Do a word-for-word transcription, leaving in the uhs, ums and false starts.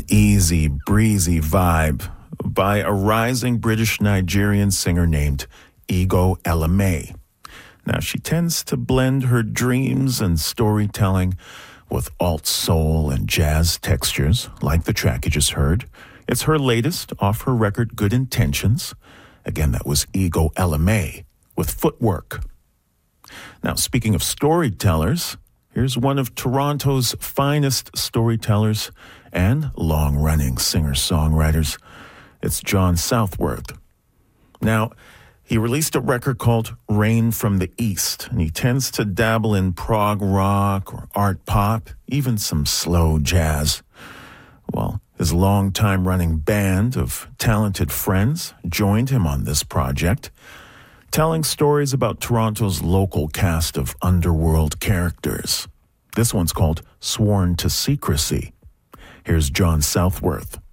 easy, breezy vibe by a rising British Nigerian singer named Ego Eleme. Now, she tends to blend her dreams and storytelling with alt soul and jazz textures, like the track you just heard. It's her latest off her record, Good Intentions. Again, that was Ego Eleme with Footwork. Now, speaking of storytellers, here's one of Toronto's finest storytellers and long-running singer-songwriters. It's John Southworth. Now, he released a record called Rain from the East, and he tends to dabble in prog rock or art pop, even some slow jazz. Well, his long-time running band of talented friends joined him on this project, telling stories about Toronto's local cast of underworld characters. This one's called Sworn to Secrecy. Here's John Southworth.